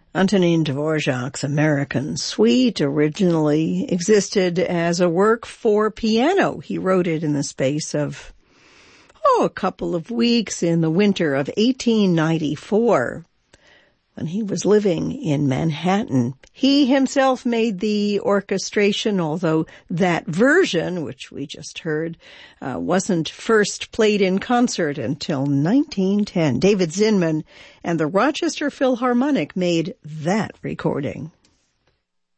Antonin Dvorak's American Suite originally existed as a work for piano. He wrote it in the space of, a couple of weeks in the winter of 1894. When he was living in Manhattan, he himself made the orchestration, although that version, which we just heard, wasn't first played in concert until 1910. David Zinman and the Rochester Philharmonic made that recording.